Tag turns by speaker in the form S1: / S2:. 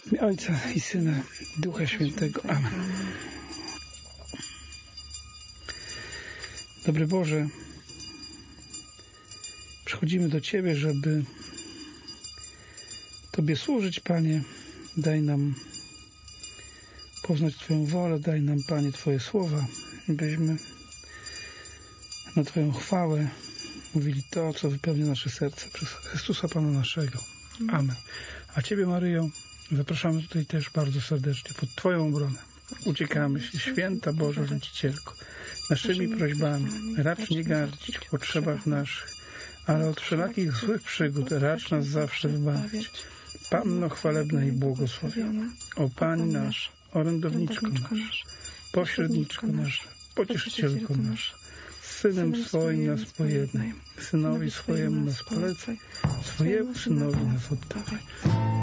S1: W imię Ojca i Syna, Ducha Świętego. Amen. Dobry Boże, przychodzimy do Ciebie, żeby Tobie służyć, Panie. Daj nam poznać Twoją wolę, daj nam, Panie, Twoje słowa, byśmy na Twoją chwałę mówili to, co wypełnia nasze serce przez Chrystusa Pana naszego. Amen. A Ciebie, Maryjo, zapraszamy tutaj też bardzo serdecznie pod Twoją obronę. Uciekamy się, Święta Boża Rodzicielko, naszymi prośbami. Racz nie gardzić w potrzebach naszych, ale od wszelakich złych przygód racz nas zawsze wybawić. Panno chwalebna i błogosławiona, o Pani nasza, orędowniczko nasza, pośredniczko nasza, pocieszycielko nasza, z Synem swoim nas pojednaj, Synowi swojemu nas polecaj, swojemu Synowi nas oddawaj.